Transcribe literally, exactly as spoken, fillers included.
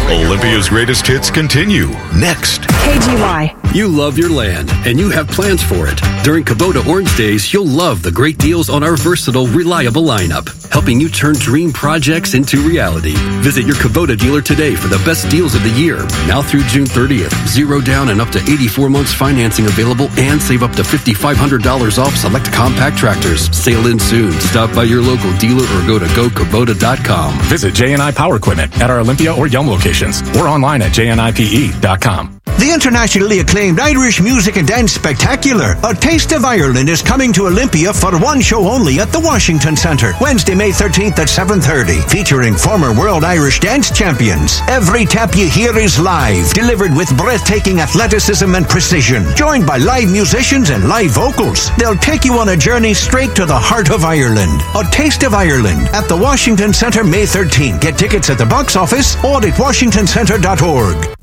Olympia's greatest hits continue next. K G Y. You love your land, and you have plans for it. During Kubota Orange Days, you'll love the great deals on our versatile, reliable lineup, helping you turn dream projects into reality. Visit your Kubota dealer today for the best deals of the year. Now through June thirtieth, zero down and up to eighty-four months financing available, and save up to five thousand five hundred dollars off select compact tractors. Sail in soon. Stop by your local dealer or go to go kubota dot com. Visit J and I Power Equipment at our Olympia or Yelm locations or online at j n i p e dot com. The internationally acclaimed Irish Music and Dance Spectacular, A Taste of Ireland, is coming to Olympia for one show only at the Washington Centre, Wednesday, May thirteenth at seven thirty, featuring former World Irish Dance Champions. Every tap you hear is live, delivered with breathtaking athleticism and precision, joined by live musicians and live vocals. They'll take you on a journey straight to the heart of Ireland. A Taste of Ireland at the Washington Centre, May thirteenth. Get tickets at the box office or at washington centre dot org.